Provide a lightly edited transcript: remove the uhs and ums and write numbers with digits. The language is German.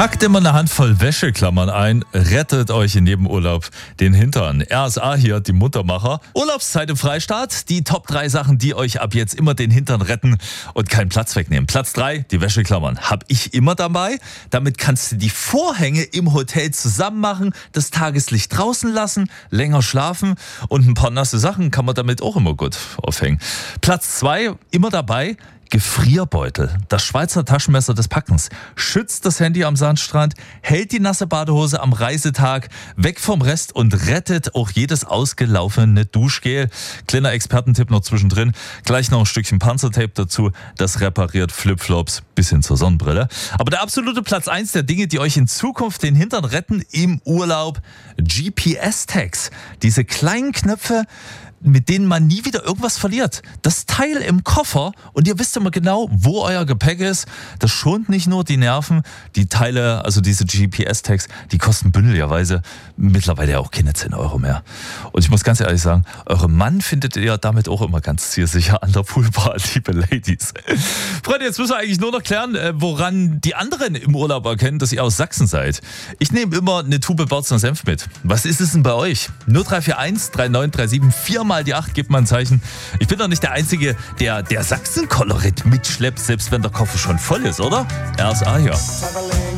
Packt immer eine Handvoll Wäscheklammern ein, rettet euch in jedem Urlaub den Hintern. RSA hier, die Muttermacher. Urlaubszeit im Freistaat, die Top 3 Sachen, die euch ab jetzt immer den Hintern retten und keinen Platz wegnehmen. Platz 3, die Wäscheklammern. Hab ich immer dabei. Damit kannst du die Vorhänge im Hotel zusammen machen, das Tageslicht draußen lassen, länger schlafen und ein paar nasse Sachen kann man damit auch immer gut aufhängen. Platz 2, immer dabei. Gefrierbeutel, das Schweizer Taschenmesser des Packens, schützt das Handy am Sandstrand, hält die nasse Badehose am Reisetag weg vom Rest und rettet auch jedes ausgelaufene Duschgel. Kleiner Expertentipp noch zwischendrin, gleich noch ein Stückchen Panzertape dazu, das repariert Flipflops bis hin zur Sonnenbrille. Aber der absolute Platz 1 der Dinge, die euch in Zukunft den Hintern retten im Urlaub, GPS-Tags, diese kleinen Knöpfe, mit denen man nie wieder irgendwas verliert. Das Teil im Koffer und ihr wisst immer genau, wo euer Gepäck ist. Das schont nicht nur die Nerven. Die Teile, also diese GPS-Tags, die kosten bündeligerweise mittlerweile auch keine 10 Euro mehr. Und ich muss ganz ehrlich sagen, euren Mann findet ihr damit auch immer ganz zielsicher an der Poolbar, liebe Ladies. Freunde, jetzt müssen wir eigentlich nur noch klären, woran die anderen im Urlaub erkennen, dass ihr aus Sachsen seid. Ich nehme immer eine Tube Bautzener Senf mit. Was ist es denn bei euch? 0341 3937 4 mal die 8, gebt mal ein Zeichen. Ich bin doch nicht der Einzige, der Sachsen-Kolorit mitschleppt, selbst wenn der Koffer schon voll ist, oder? RSA hier.